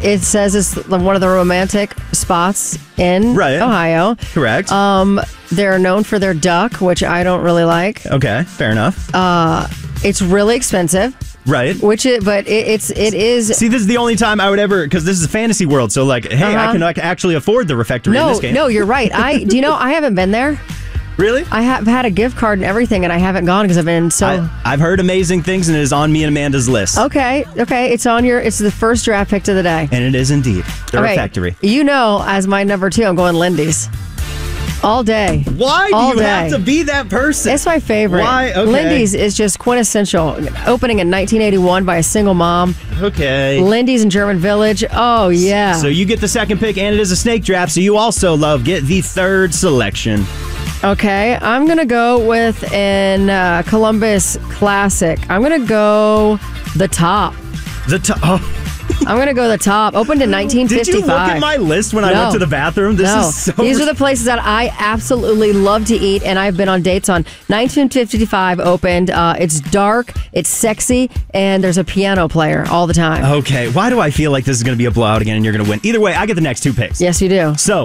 it says it's one of the romantic spots in Ohio. Correct. They're known for their duck, which I don't really like. Okay, fair enough. It's really expensive. Right. It is. See, this is the only time I would ever, because this is a fantasy world, so like, hey, I can actually afford the refectory in this game. No, you're right. Do you know, I haven't been there. Really? I have had a gift card and everything, and I haven't gone because I've been so... I've heard amazing things, and it is on me and Amanda's list. Okay. It's the first draft pick of the day. And it is indeed. The refectory. You know, as my number 2, I'm going Lindy's. All day. Why do you have to be that person? It's my favorite. Why? Okay. Lindy's is just quintessential. Opening in 1981 by a single mom. Okay. Lindy's in German Village. Oh, yeah. So you get the second pick, and it is a snake draft, so you also get the third selection. Okay. I'm going to go with an Columbus classic. I'm going to go The Top. The Top. Oh. I'm going to go The Top. Opened in 1955. Did you look at my list when I went to the bathroom? These are the places that I absolutely love to eat, and I've been on dates on. 1955 opened. It's dark, it's sexy, and there's a piano player all the time. Okay. Why do I feel like this is going to be a blowout again and you're going to win? Either way, I get the next 2 picks. Yes, you do. So,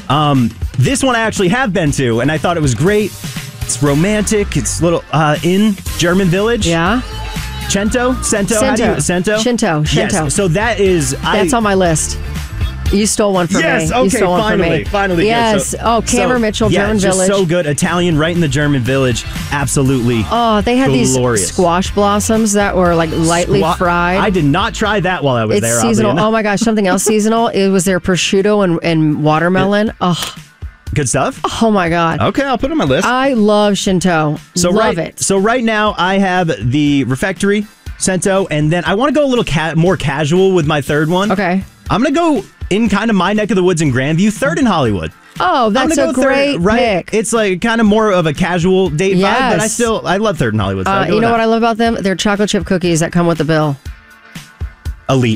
this one I actually have been to, and I thought it was great. It's romantic. It's little in German Village. Yeah. Shinto? Shinto. Yes, so that's on my list. You stole one from me. Yes, okay, you stole one finally. Yes. Cameron Mitchell, German Village. So good. Italian right in the German Village. Absolutely. Oh, they had glorious. These squash blossoms that were like lightly fried. I did not try that while I was there. It's seasonal. Oh my gosh, something else seasonal. It was their prosciutto and watermelon. Good stuff? Oh my God. Okay, I'll put it on my list. I love Shinto. Love it. So right now I have the refectory, Shinto, and then I want to go a little more casual with my third one. Okay. I'm going to go in kind of my neck of the woods in Grandview, third in Hollywood. Oh, that's a great pick. It's like kind of more of a casual date vibe, but I love third in Hollywood. So you know what I love about them? They're chocolate chip cookies that come with the bill. Elite.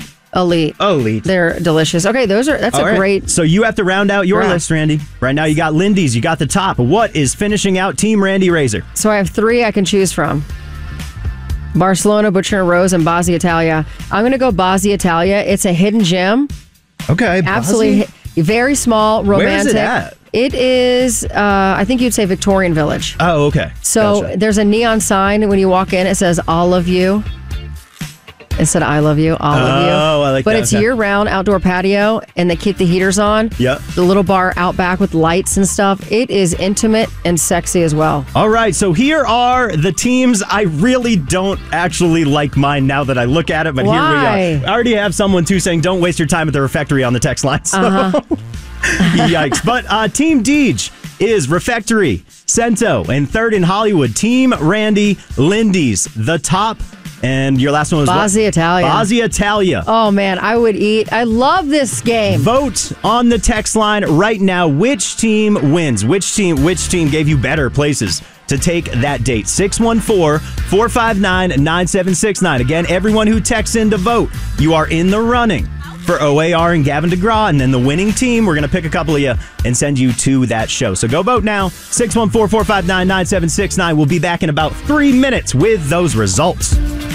They're delicious. Okay, that's a great... So you have to round out your list, Randy. Right now you got Lindy's, you got The Top. What is finishing out Team Randy Razor? So I have 3 I can choose from. Barcelona, Butcher and Rose, and Bazzi Italia. I'm going to go Bazzi Italia. It's a hidden gem. Okay. Absolutely. Very small, romantic. Where is it at? It is, I think you'd say Victorian Village. Oh, okay. So there's a neon sign when you walk in. It says, all of you. Instead of I love you, all of you. Oh, I like that. But it's year-round outdoor patio, and they keep the heaters on. Yep. The little bar out back with lights and stuff. It is intimate and sexy as well. All right, so here are the teams. I really don't actually like mine now that I look at it, but here we are. I already have someone, too, saying don't waste your time at the refectory on the text line. So. Yikes. But Team Deej is Refectory, Shinto, and third in Hollywood, Team Randy, Lindy's, The Top. And your last one was Bazzi Italia. Bazzi Italia. Oh, man, I would eat. I love this game. Vote on the text line right now. Which team wins? Which team gave you better places to take that date? 614-459-9769. Again, everyone who texts in to vote, you are in the running for OAR and Gavin DeGraw. And then the winning team, we're going to pick a couple of you and send you to that show. So go vote now. 614-459-9769. We'll be back in about 3 minutes with those results.